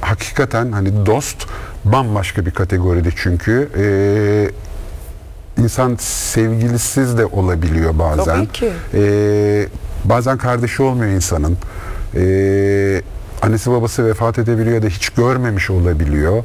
hakikaten hani dost bambaşka bir kategoride çünkü. İnsan sevgilisiz de olabiliyor bazen. Tabii ki. Bazen kardeşi olmuyor insanın. Annesi babası vefat edebiliyor ya da hiç görmemiş olabiliyor.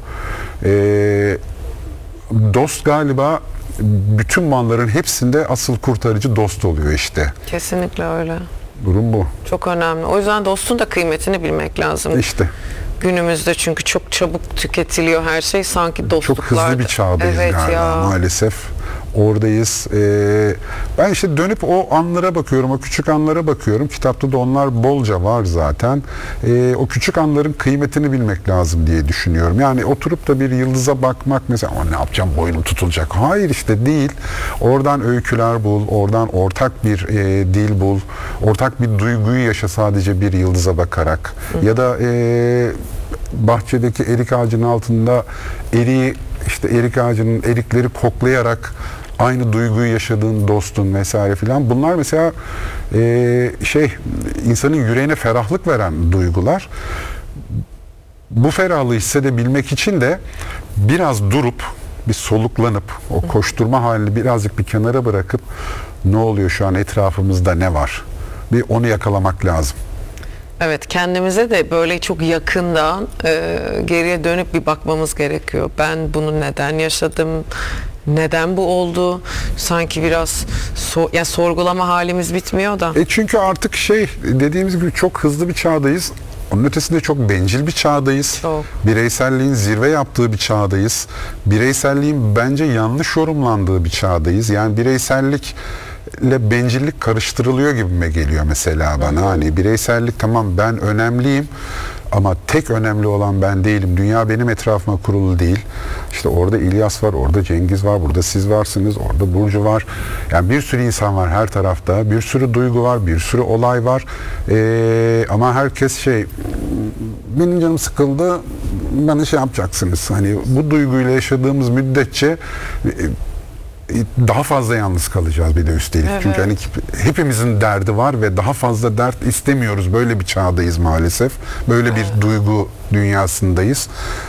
Dost galiba bütün malların hepsinde asıl kurtarıcı dost oluyor işte. Kesinlikle öyle. Durum bu. Çok önemli. O yüzden dostun da kıymetini bilmek lazım. İşte. Günümüzde çünkü çok çabuk tüketiliyor her şey, sanki dostluklar. Çok hızlı bir çağdayız evet galiba ya. maalesef. Oradayız. Ben işte dönüp o anlara bakıyorum, o küçük anlara bakıyorum. Kitapta da onlar bolca var zaten. O küçük anların kıymetini bilmek lazım diye düşünüyorum. Yani oturup da bir yıldıza bakmak mesela, ama ne yapacağım, boynum tutulacak. Hayır işte değil. Oradan öyküler bul, oradan ortak bir dil bul, ortak bir duyguyu yaşa sadece bir yıldıza bakarak. Ya da bahçedeki erik ağacının altında işte erik ağacının erikleri koklayarak aynı duyguyu yaşadığın dostun vesaire filan. Bunlar mesela insanın yüreğine ferahlık veren duygular. Bu ferahlığı hissedebilmek için de biraz durup, bir soluklanıp, o koşturma halini birazcık bir kenara bırakıp ne oluyor şu an etrafımızda, ne var? Bir onu yakalamak lazım. Evet, kendimize de böyle çok yakından geriye dönüp bir bakmamız gerekiyor. Ben bunu neden yaşadım? Neden bu oldu? Sanki biraz sorgulama halimiz bitmiyor da. Çünkü artık dediğimiz gibi çok hızlı bir çağdayız. Onun ötesinde çok bencil bir çağdayız. Çok. Bireyselliğin zirve yaptığı bir çağdayız. Bireyselliğin bence yanlış yorumlandığı bir çağdayız. Yani bireysellikle bencillik karıştırılıyor gibime geliyor mesela bana. Hani bireysellik, tamam ben önemliyim ama tek önemli olan ben değilim. Dünya benim etrafıma kurulu değil. İşte orada İlyas var, orada Cengiz var, burada siz varsınız, orada Burcu var. Yani bir sürü insan var her tarafta. Bir sürü duygu var, bir sürü olay var. Ama herkes benim canım sıkıldı, bana yapacaksınız. Hani bu duyguyla yaşadığımız müddetçe daha fazla yalnız kalacağız bir de üstelik. Evet. Çünkü hani hepimizin derdi var ve daha fazla dert istemiyoruz. Böyle bir çağdayız maalesef. Böyle bir duygu dünyasındayız.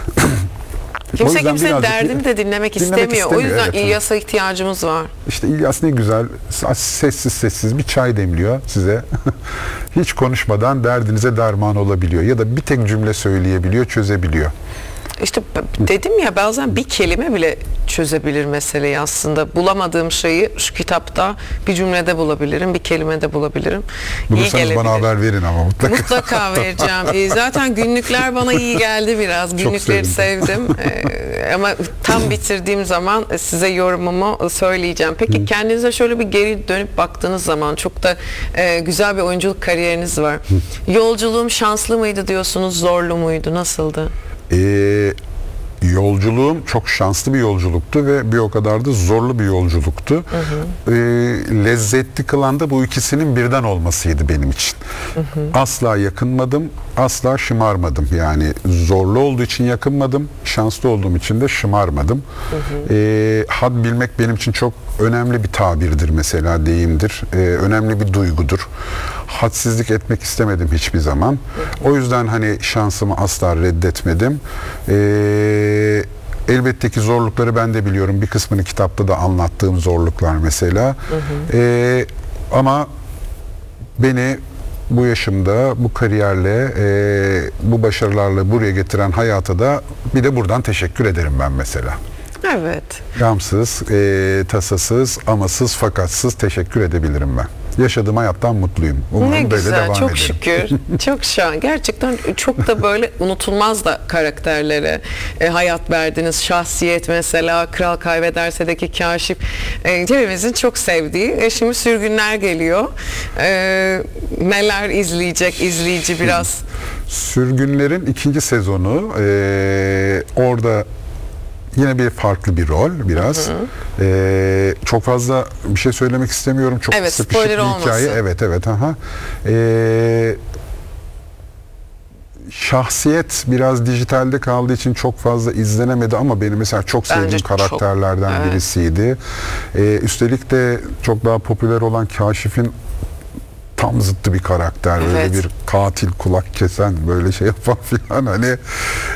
Kimse kimsenin derdini de dinlemek istemiyor. O yüzden İlyas'a ihtiyacımız var. İşte İlyas ne güzel sessiz sessiz bir çay demliyor size. Hiç konuşmadan derdinize derman olabiliyor. Ya da bir tek cümle söyleyebiliyor, çözebiliyor. İşte dedim ya, bazen bir kelime bile çözebilir meseleyi aslında. Bulamadığım şeyi şu kitapta bir cümlede bulabilirim, bir kelimede bulabilirim. Bulursanız bana haber verin ama mutlaka. Mutlaka vereceğim. Zaten günlükler bana iyi geldi biraz. Günlükleri sevdim. Ama tam bitirdiğim zaman size yorumumu söyleyeceğim. Peki kendinize şöyle bir geri dönüp baktığınız zaman, çok da güzel bir oyunculuk kariyeriniz var. Yolculuğum şanslı mıydı diyorsunuz, zorlu muydu, nasıldı? Yolculuğum çok şanslı bir yolculuktu ve bir o kadar da zorlu bir yolculuktu. Lezzetli kılan da bu ikisinin birden olmasıydı benim için. Asla yakınmadım, asla şımarmadım. Yani zorlu olduğu için yakınmadım, şanslı olduğum için de şımarmadım. Had bilmek benim için çok önemli bir tabirdir mesela, deyimdir. Önemli bir duygudur. Hadsizlik etmek istemedim hiçbir zaman. O yüzden hani şansımı asla reddetmedim. Elbette ki zorlukları ben de biliyorum. Bir kısmını kitapta da anlattığım zorluklar mesela. Ama beni bu yaşımda, bu kariyerle, bu başarılarla buraya getiren hayata da bir de buradan teşekkür ederim ben mesela. Evet. Gamsız, tasasız, amasız, fakatsız teşekkür edebilirim ben. Yaşadığım hayattan mutluyum. Umarım ne böyle güzel, devam çok ederim. şükür. Çok şahane. Gerçekten çok da böyle unutulmaz da karakterlere hayat verdiniz. Şahsiyet mesela, Kral Kaybederse'deki Kaşif, hepimizin çok sevdiği. Şimdi Sürgünler geliyor. Neler izleyecek izleyici biraz? Sürgünler'in 2. sezonu, orada yine bir farklı bir rol biraz. Çok fazla bir şey söylemek istemiyorum. Çok evet, sıkışık bir hikaye. Evet. Şahsiyet biraz dijitalde kaldığı için çok fazla izlenemedi ama benim mesela çok sevdiğim karakterlerden birisiydi. Üstelik de çok daha popüler olan Kaşif'in tam zıttı bir karakter. Böyle bir katil, kulak kesen, böyle şey yapan filan, hani